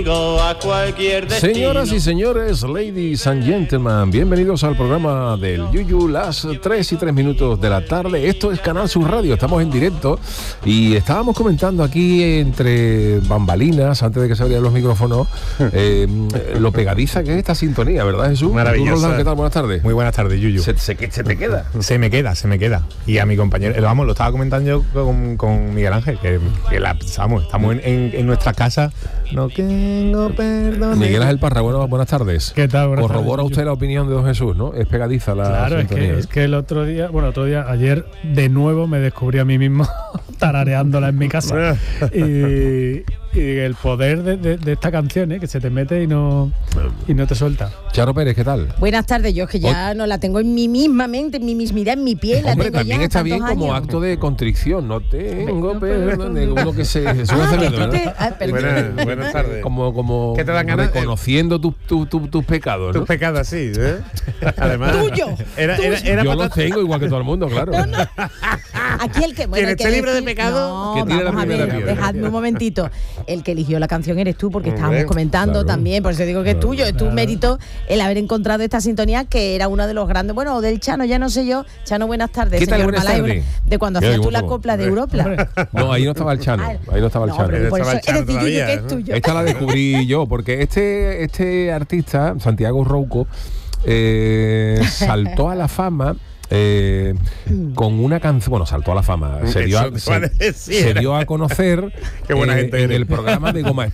conmigo a cualquier destino. Señoras y señores, ladies and gentlemen, bienvenidos al programa del Yuyu, las 3:03 de la tarde. Esto es Canal Sur Radio, estamos en directo y estábamos comentando aquí entre bambalinas, antes de que se abrieran los micrófonos, lo pegadiza que es esta sintonía, ¿verdad, Jesús? Maravillosa. ¿Qué tal? Buenas tardes. Muy buenas tardes, Yuyu. ¿Se te queda? Se me queda. Y a mi compañero, lo estaba comentando yo con Miguel Ángel, que estamos en nuestra casa. No tengo perdón. Miguel Ángel Parra, buenas tardes. ¿Qué tal? Buenas Corrobora tardes, usted la opinión de don Jesús, ¿no? Es pegadiza la Claro, sintonía. es que el otro día, ayer de nuevo me descubrí a mí mismo tarareándola en mi casa. y el poder de esta canción, que se te mete y no te suelta. Charo Pérez, ¿qué tal? Buenas tardes, yo es que ya no la tengo en mi misma mente, en mi mismidad, en mi piel. Hombre, la tengo también ya está bien tantos como años. acto de contrición. No tengo perdón de uno que se sube perdón. Buenas tardes. como ¿Qué te dan ganas? reconociendo tus pecados, ¿no? Tus pecados, sí. Además, Tuyo. Era Yo los tengo igual que todo el mundo, claro. No. Aquí el que ¿Quien esté libre de pecado? Que tire la vamos a primera ver, piedra. dejadme un momentito. El que eligió la canción eres tú, porque estábamos Hombre, comentando claro. también, por eso digo que es tuyo, es tu mérito el haber encontrado esta sintonía, que era uno de los grandes, o del Chano, ya no sé yo. Chano, buenas tardes. ¿Qué tal? Señor Buenas Malay, tardes. de cuando Yo hacías tú digo, la ¿cómo? copla de Europla. No, ahí no estaba el Chano. Ahí no estaba el Chano. Por eso Estaba el Chano eres decir todavía, que es ¿no? tuyo. Esta la descubrí yo, porque este artista, Santiago Rouco, saltó a la fama con una canción, saltó a la fama, se dio a conocer Qué buena gente en eres. el programa de Goma